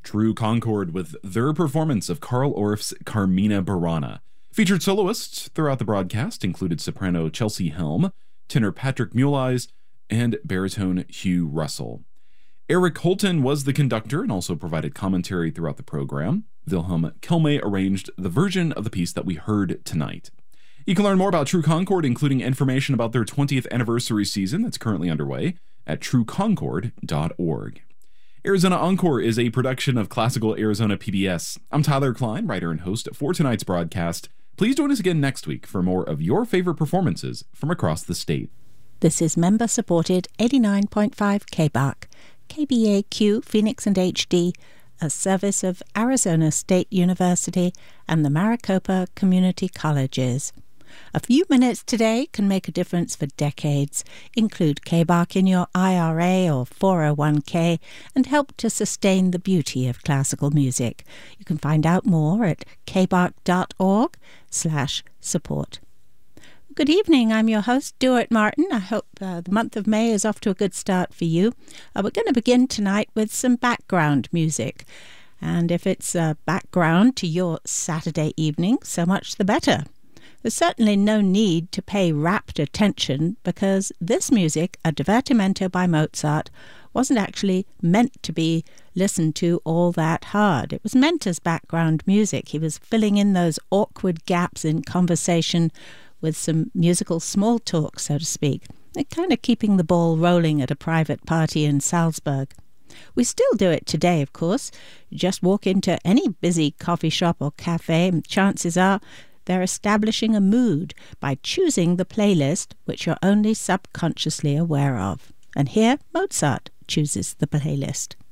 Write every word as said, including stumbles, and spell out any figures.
True Concord with their performance of Carl Orff's Carmina Burana. Featured soloists throughout the broadcast included soprano Chelsea Helm, tenor Patrick Muleis, and baritone Hugh Russell. Eric Holton was the conductor and also provided commentary throughout the program. Wilhelm Kelme arranged the version of the piece that we heard tonight. You can learn more about True Concord, including information about their twentieth anniversary season that's currently underway, at true concord dot org. Arizona Encore is a production of Classical Arizona P B S. I'm Tyler Klein, writer and host for tonight's broadcast. Please join us again next week for more of your favorite performances from across the state. This is member-supported eighty-nine point five K B A C, K B A Q Phoenix and H D, a service of Arizona State University and the Maricopa Community Colleges. A few minutes today can make a difference for decades. Include K B A C in your I R A or four oh one k and help to sustain the beauty of classical music. You can find out more at kbac.org slash support. Good evening, I'm your host, Stuart Martin. I hope uh, the month of May is off to a good start for you. Uh, we're going to begin tonight with some background music. And if it's uh, background to your Saturday evening, so much the better. There's certainly no need to pay rapt attention because this music, a divertimento by Mozart, wasn't actually meant to be listened to all that hard. It was meant as background music. He was filling in those awkward gaps in conversation with some musical small talk, so to speak, and kind of keeping the ball rolling at a private party in Salzburg. We still do it today, of course. You just walk into any busy coffee shop or cafe, and chances are they're establishing a mood by choosing the playlist which you're only subconsciously aware of. And here, Mozart chooses the playlist.